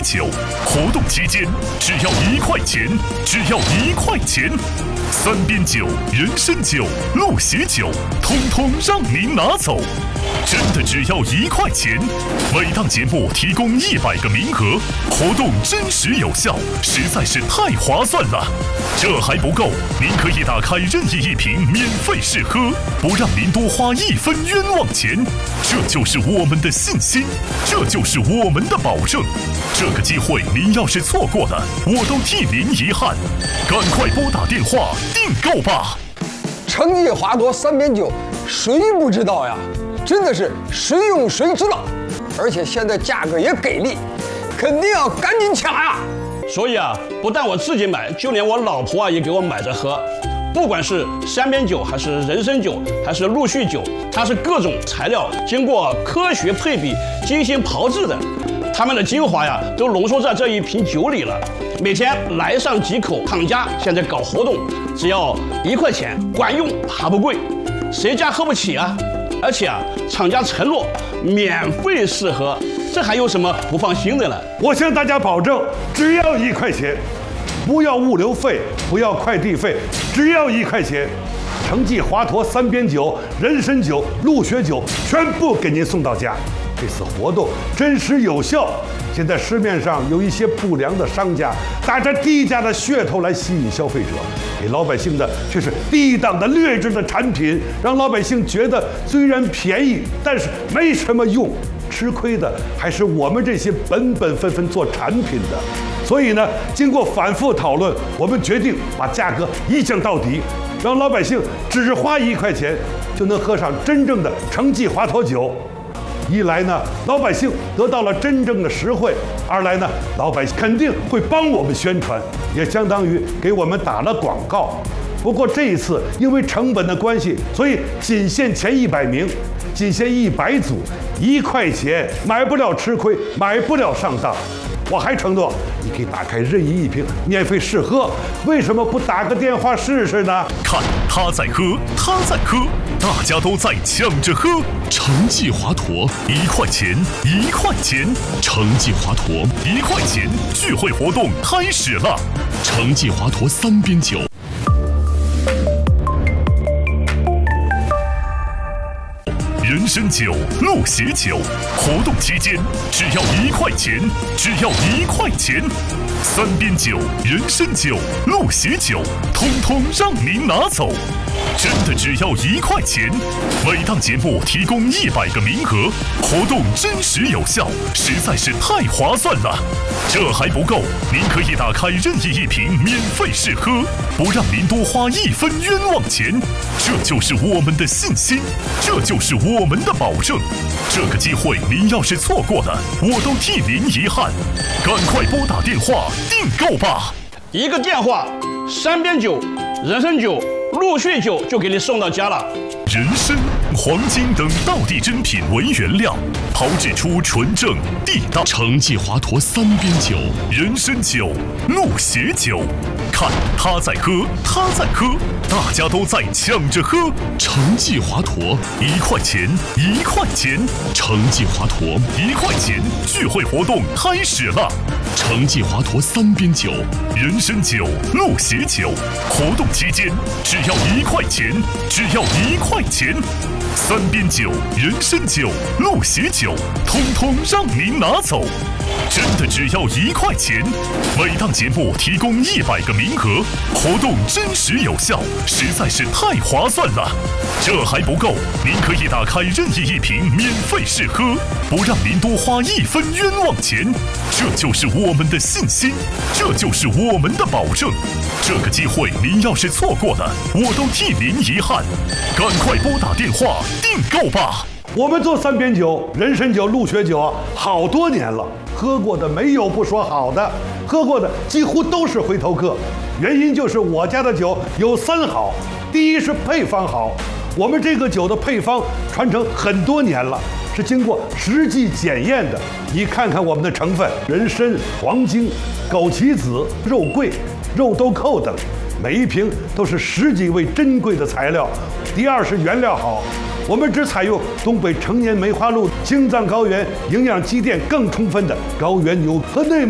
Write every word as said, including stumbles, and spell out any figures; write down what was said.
酒，活动期间只要一块钱，只要一块钱。三边酒、人参酒、鹿血酒，通通让您拿走，真的只要一块钱。每档节目提供一百个名额，活动真实有效，实在是太划算了。这还不够，您可以打开任意一瓶免费试喝，不让您多花一分冤枉钱。这就是我们的信心，这就是我们的保证。这个机会您要是错过了，我都替您遗憾。赶快拨打电话订购吧！ 成绩华佗三边酒，谁不知道呀？真的是谁用谁知道，而且现在价格也给力，肯定要赶紧抢呀！ 所以啊，不但我自己买，就连我老婆啊也给我买着喝。不管是三边酒，还是人参酒，还是陆续酒，它是各种材料经过科学配比、精心炮制的，它们的精华呀都浓缩在这一瓶酒里了。每天来上几口，厂家现在搞活动，只要一块钱，管用还不贵，谁家喝不起啊？而且啊，厂家承诺免费试喝，这还有什么不放心的呢？ 我向大家保证，只要一块钱，不要物流费，不要快递费，只要一块钱。成绩华佗三边酒、人参酒、鹿血酒全部给您送到家。这次活动真实有效。现在市面上有一些不良的商家打着低价的噱头来吸引消费者，给老百姓的却是低档的劣质的产品，让老百姓觉得虽然便宜，但是没什么用。吃亏的还是我们这些本本分分做产品的。所以呢，经过反复讨论，我们决定把价格一降到底，让老百姓只花一块钱就能喝上真正的成绩华佗酒。一来呢，老百姓得到了真正的实惠；二来呢，老百姓肯定会帮我们宣传，也相当于给我们打了广告。不过这一次因为成本的关系，所以仅限前一百名，仅限一百组，一块钱买不了吃亏，买不了上当。我还承诺，你可以打开任意一瓶免费试喝，为什么不打个电话试试呢？ 看他在喝，他在喝，大家都在抢着喝。成绩华佗一块钱，一块钱，成绩华佗一块钱，聚会活动开始了。成绩华佗三边酒。人参酒、鹿血酒，活动期间只要一块钱，只要一块钱。三边酒、人参酒、鹿血酒，通通让您拿走，真的只要一块钱。每档节目提供一百个名额，活动真实有效，实在是太划算了。这还不够，您可以打开任意一瓶免费试喝，不让您多花一分冤枉钱。这就是我们的信心，这就是我们的保证。这个机会您要是错过了，我都替您遗憾。赶快拨打电话订购吧！ 一个电话，三边酒、人参酒、陆续酒就给你送到家了。 人参、黄金等道地珍品为原料，炮制出纯正地道成绩华佗三边酒、人参酒、鹿血酒。看他在喝，他在喝，大家都在抢着喝。成绩华佗一块钱，一块钱，成绩华佗一块钱，聚会活动开始了。成绩华佗三边酒、人参酒、鹿血酒，活动期间只要一块钱，只要一块钱。三边酒、人参酒、鹿血酒，通通让您拿走，真的只要一块钱。每档节目提供一百个名额，活动真实有效，实在是太划算了。这还不够，您可以打开任意一瓶免费试喝，不让您多花一分冤枉钱。这就是我们的信心，这就是我们的保证。这个机会您要是错过了，我都替您遗憾。赶快拨打电话订购吧！ 我们做三边酒、人参酒、鹿血酒啊，好多年了，喝过的没有不说好的，喝过的几乎都是回头客。原因就是我家的酒有三好，第一是配方好，我们这个酒的配方传承很多年了，是经过实际检验的。你看看我们的成分：人参、黄精、枸杞子、肉桂、肉豆蔻等，每一瓶都是十几味珍贵的材料。第二是原料好，我们只采用东北成年梅花鹿青藏高原营养积淀更充分的高原牛和内蒙